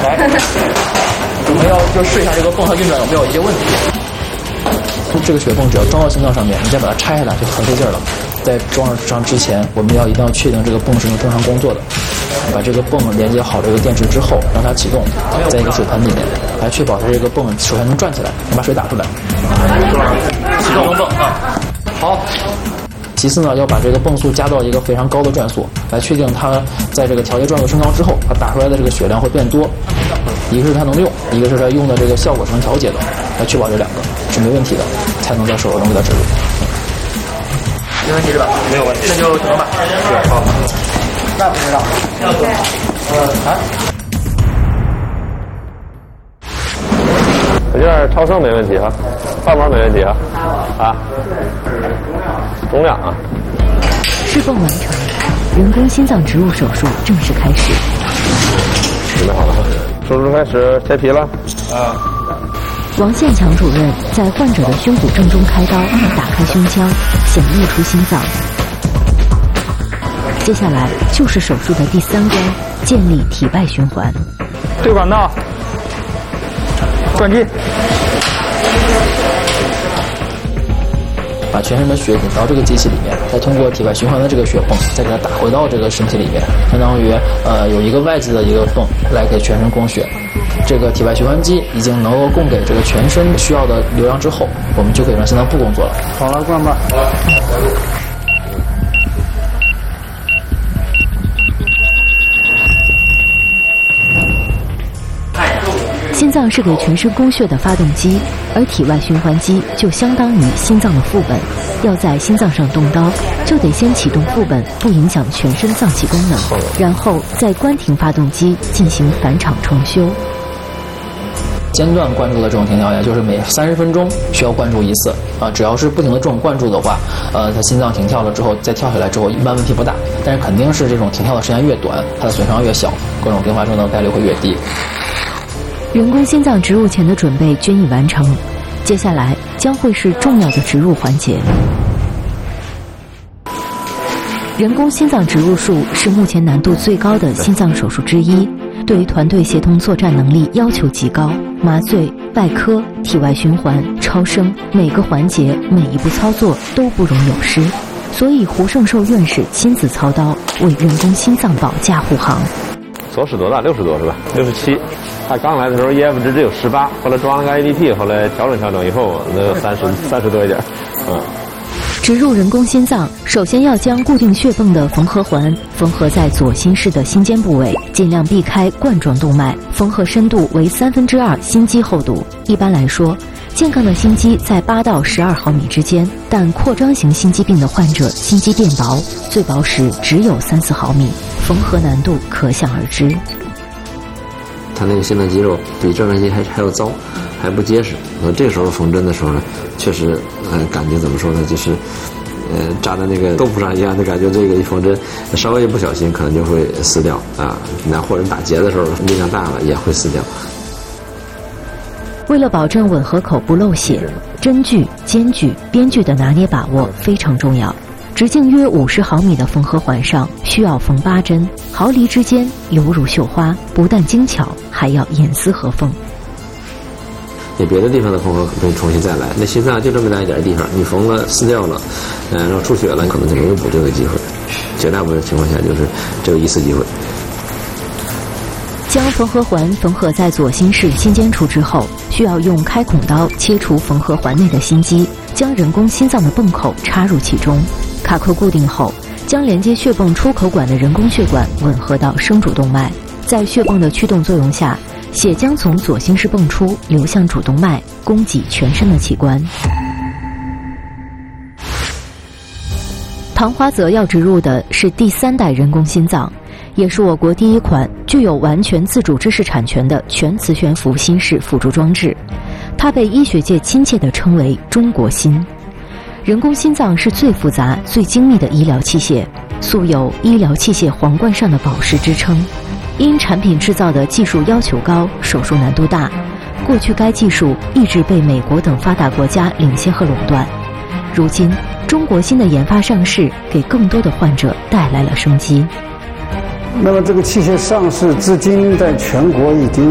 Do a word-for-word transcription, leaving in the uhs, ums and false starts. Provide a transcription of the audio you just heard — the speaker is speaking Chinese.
来，我们要就试一下这个泵它运转有没有一些问题。这个血泵只要装到心脏上面，你再把它拆下来就很费劲了。在装上之前，我们要一定要确定这个泵是能正常工作的。把这个泵连接好这个电池之后，让它启动，在一个水盆里面，来确保它这个泵首先能转起来，能把水打出来。启动泵啊，好。其次呢，要把这个泵速加到一个非常高的转速，来确定它在这个调节转速升高之后，它打出来的这个血量会变多。一个是它能用，一个是它用的这个效果是能调节的，来确保这两个是没问题的，才能在手术中给它植入。没问题是吧？没有问题，那就只能吧。对，好。那不知道。呃，啊。 我这儿超声没问题哈，瓣膜没问题哈，啊，容量啊。 试泵完成，人工心脏植入手术正式开始。 准备好了，手术开始，切皮了。啊。 王宪强主任在患者的胸骨正中开刀，打开胸腔，想移出心脏。接下来就是手术的第三关，建立体外循环。 对管道，转机，把全身的血引到这个机器里面，再通过体外循环的这个血泵，再给它打回到这个身体里面，相当于呃有一个外置的一个泵来给全身供血。这个体外循环机已经能够供给这个全身需要的流量之后，我们就可以让心脏不工作了。好了，关吧。 心脏是给全身供血的发动机，而体外循环机就相当于心脏的副本。要在心脏上动刀，就得先启动副本，不影响全身脏器功能，然后再关停发动机进行返厂重修。 间断灌注的这种停跳也就是每三十分钟需要灌注一次啊，只要是不停的这种灌注的话，呃，它心脏停跳了之后再跳起来之后，一般问题不大。但是肯定是这种停跳的时间越短，它的损伤越小，各种并发症的概率会越低。 人工心脏植入前的准备均已完成，接下来将会是重要的植入环节。人工心脏植入术是目前难度最高的心脏手术之一，对于团队协同作战能力要求极高。麻醉、外科、体外循环、超声，每个环节、每一步操作都不容有失。所以胡胜寿院士亲自操刀，为人工心脏保驾护航。 左室多大？六十多是吧？六十七。他刚来的时候 E F 值只有十八，后来装了个 A D T， 后来调整调整以后，能有三十三十多一点。嗯。 植入人工心脏，首先要将固定血泵的缝合环缝合在左心室的心尖部位，尽量避开冠状动脉，缝合深度为三分之二心肌厚度。一般来说，健康的心肌在八到十二毫米之间，但扩张型心肌病的患者心肌变薄，最薄时只有三四毫米，缝合难度可想而知。 他那个心脏肌肉比正常肌还还要糟，还不结实。那这时候缝针的时候呢，确实呃感觉怎么说呢，就是呃扎在那个豆腐上一样的感觉。这个一缝针稍微一不小心可能就会撕掉啊，那或者打结的时候力量大了也会撕掉。 为了保证吻合口不漏血，针距、间距、边距的拿捏把握非常重要。直径约五十毫米的缝合环上需要缝八针，毫厘之间犹如绣花，不但精巧，还要严丝合缝。 你别的地方的缝合可以重新再来，那心脏就这么大一点地方，你缝了撕掉了，嗯、呃，然后出血了，可能就没有补救的机会。绝大部分情况下就是只有一次机会。 将缝合环缝合在左心室心尖处之后，需要用开孔刀切除缝合环内的心肌，将人工心脏的泵口插入其中。卡扣固定后，将连接血泵出口管的人工血管吻合到生主动脉，在血泵的驱动作用下，血将从左心室泵出，流向主动脉，供给全身的器官。唐华泽要植入的是第三代人工心脏，也是我国第一款具有完全自主知识产权的全磁悬浮心室辅助装置，它被医学界亲切地称为中国心。人工心脏是最复杂、最精密的医疗器械，素有医疗器械皇冠上的宝石之称。因产品制造的技术要求高，手术难度大，过去该技术一直被美国等发达国家领先和垄断。如今，中国心的研发上市，给更多的患者带来了生机。 那么这个器械上市至今，在全国已经